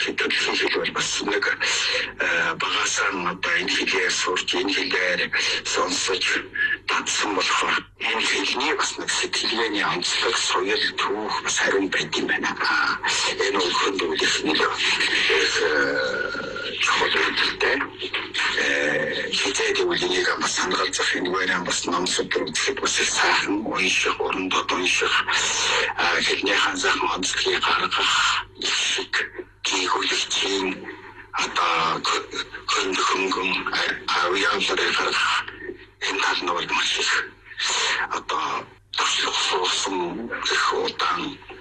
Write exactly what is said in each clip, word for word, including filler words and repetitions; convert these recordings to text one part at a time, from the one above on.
шийдэл хийх бас нэг багасаа одоо энэ хэлээр сурч энэ хэлээр сонсож татсан болохоор энэ хэлний бас нэг сэтгэлгээний онцлог соёл түүх бас хариун байд юм байна. Энэ үхэнд үлэх нэг чухал зүйлтэй. Хизээд үлэнийг бас санагалзах энэ вариант бас ном судар үзэхэд бас сайхан унших, орондод унших, хэлний ханзаахан онцлогийг гаргах шиг гүйхүүлэгчийн одоо хөнгө хөнгөн авьяалрыг гаргах энэ тал нь бол маш их одоо туршлагасан их удаан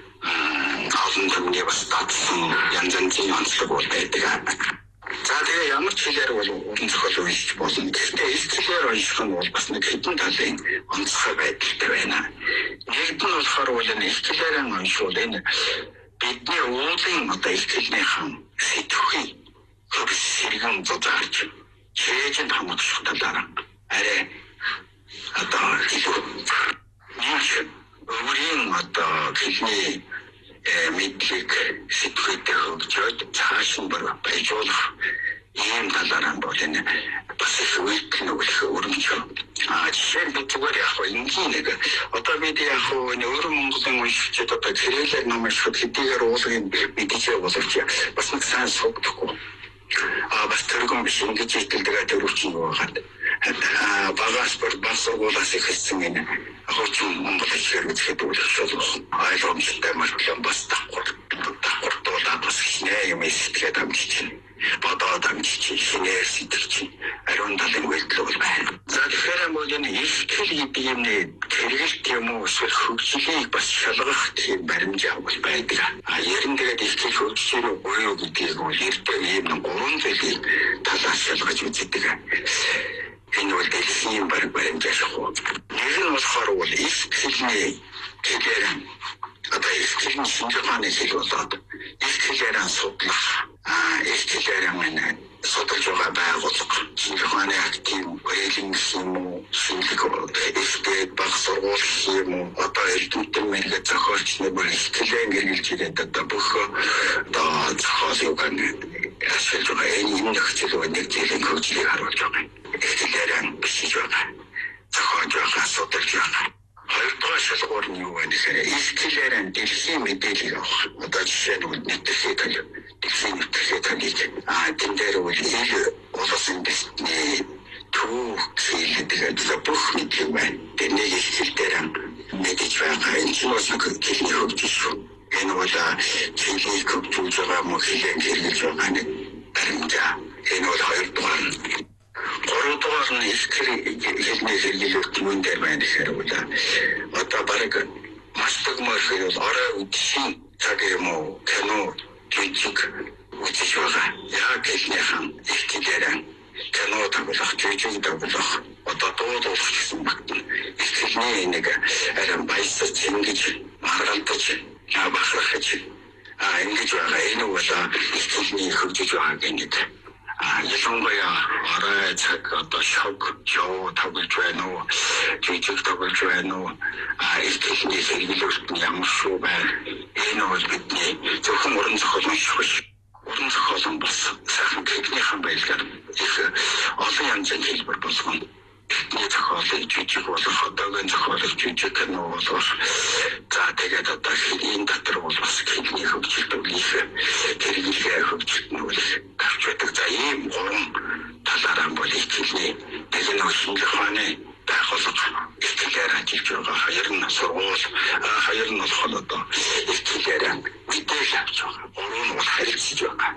олон төмний бас татсан янз янзын онцлог байдаг. За тэгээ ямар ч хэлээр бол уран зохиол уншиж болно. Гэхдээ их хэлээр унших нь бол бас нэг хэдэн талын онцгой байдалтай байна. Нэгд нь болохоор бол энэ их хэлээр уншвал энэ бидний уулын одоо их хэлнийхэн сэтгэхүй хөвс сэргэн зузаарч чэйжэнд хамгаалах талаараа арай одоо нэг өөрийн одоо хэлний мэдлэг сэтгэхүйтэй хөгжөөд цааш нь байжуулах ийм талаараа бол энэ бас их үйлдэл нөгөөх өрөмжөө. А жишээ нь зүгээр яг энгийн нэг одоо бид яг энэ өөр Монголын уншигчид одоо зэрэлэр ном уншихад хэдийгээр уулын мэдээжээ боловч бас нэг сайн суугдахгүй. А бас тэргэн биш ингэж хэлдэг төрөвчин байгаад багаас бүр бас сургуулаас ихсэн энэ хуучин Монгол хэлээр үзэхэд үлдчихсэн ойлгомжтой мөртлөө бас давхар давхартуулаад бас хинээ юм сэтгэхэд амжилт бодоод амжилт хинээр сэтгэж ариун талын үйлдэл байна. За тэгэхээр бол энэ их хэл гэдэг юмний хэрэгэлт юм уу эсвэл хөгжлийг бас шалгах тийм баримжаа бол байдаг. А ярин тэгээд их хэл хөгжиж буюу гэдгийг бол эрдээ ийм гурван зүйлийг талаас шалгаж үздэг. Энэ бол дэлхийн баримт баримжаа шахуу. Нэг нь болохоор бол их хэлний хэлээр одоо их хэлний шинжлэхааний хэл болоод их хэлээр судлах а их хэлээр манай судалж байгаа байгууллага шинжлэхааний актив бүрэлдэхүүн юм уу шинжлэх ихтэй баг сургууль юм уу одоо эрдэмтэн мэрэгэ зохиолч нар бүр их хэлээр гэргэлж ирээд одоо бүх одоо зохиолыг ашиглаж байгаа энэ нөхцөл байдалд зэлийн хөгжлийг харуулж байгаа. Ихлээрэн бичиж байгаа. Зохиож байгаа, судалж байгаа. Хоёрдугаар шалгуур нь юу вэ гэхээр ихлээрэн дэлхийн мэдээлэл авах. Одоо жишээ нь нэвтрүүлэг тань. Дэлхийн нэвтрүүлэг таныг аа тэн дээр үл ил улсын дэстний түүх хэлдэг бүх мэдээ байна. Тэрнийг ихлээрэн мэдэж байгаа. Энэ ч бас нэг хэлний хөгжил шүү. Энэ бол хэлийг хөгжүүлж байгаа мөн хэлэн хэрэглэж байгаа нэг баримжаа. Энэ бол хоёрдугаар нь. Гуравдугаар нь их хэлний хэрэглэлт мөн дээр байна гэхээр бол одоо баг маш төгмөр хэл орой үдшийн цаг юм уу кино жижиг үзэж байгаа. Яг хэлнийхэн их хэлээрэн кино тоглох, жижиг тоглох одоо дуудуулах гэсэн багтана. Их хэлний нэг арай баясаж ингэж маргалдаж бахархаж а ингэж байгаа. Энэ бол их хэлний хөгжиж байгаа гэнэ. А ялангуяа орой цаг одоо шог жоо тоглож байна уу жижиг тоглож байна уу а их хэлний хэрэглэлт нь ямар шүү байна. Энэ бол бидний зөвхөн уран зохиол унших биш. Уран зохиол нь бас сайхан техникийн байлгаар их олон янзын хэлбэр болгоно. Техник зохиолыг жижиг болох одоогийн зохиолыг жижиг кино болох. За тэгээд одоо хэлний дотор бол бас хэлний хөгжилт үлээх хэрэглээ хөгжилт нь үлээх гарч байдаг. За ийм гурван талаараа бол их хэлний техник шинжилгээний байгууллага их хэлээр ажиллаж байгаа. Хоёр нь сургууль, хоёр нь болохоор одоо их хэлээр мэдээлэл авч байгаа. Гурав нь бол харилцаж байгаа.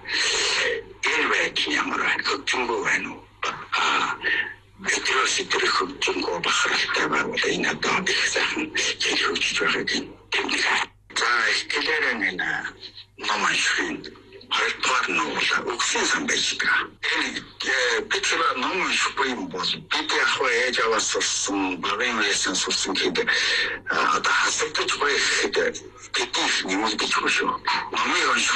Энэ байдал ямар байна? Хөгжингөө байна уу? Аа Эдрос эдрэх хөгжингөө бахаралтай байгуул энэ одоо их сайхан хэл хөгжиж байгааг тэмдэг. За их хэлээр энэ ном уншихын хоёрдугаар нь бол өгсөн сан байж байгаа. Энэ бид ном уншихгүй юм бол бид яг ээж аваас сурсан, багын үеэс сурсан гэдэг одоо хасагдаж байх гэдэг бидний нэмэлдэж байгаа шүү. Номыг унших